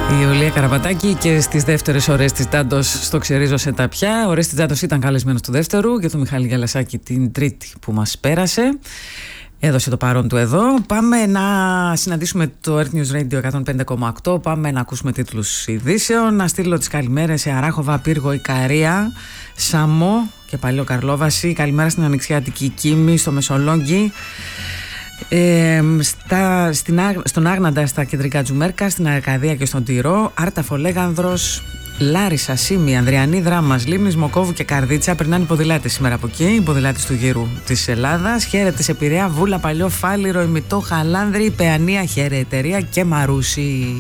Η Ιουλία Καραπατάκη και στις δεύτερες ώρες της Τζάντος στο Ξερίζω σε τα πια. Ώρες της Τζάντος ήταν καλεσμένος του δεύτερου για τον Μιχάλη Γαλασάκη την τρίτη που μας πέρασε. Έδωσε το παρόν του εδώ. Πάμε να συναντήσουμε το Earth News Radio 105,8. Πάμε να ακούσουμε τίτλους ειδήσεων. Να στείλω τις καλημέρες σε Αράχοβα, Πύργο, Ικαρία, Σαμό και Παλαιό Καρλόβαση. Καλημέρα στην Ανοιξιάτικη Κίμη, στο Μεσολόγγι. Στον Άγναντα, στα κεντρικά Τζουμέρκα, στην Αρκαδία και στον Τυρό, Άρτα, Φολέγανδρος, Λάρισα, Σύμη, Ανδριανή, Δράμας, Λίμνης, Μοκόβου και Καρδίτσα. Περνάνε οι ποδηλάτες σήμερα από εκεί, οι ποδηλάτες του γύρου της Ελλάδας. Χαίρετε σε Πειραιά, Βούλα, Παλιό, Φάληρο, Ημιτό, Χαλάνδρη, Παιανία, Χαιρετερία και Μαρούσι.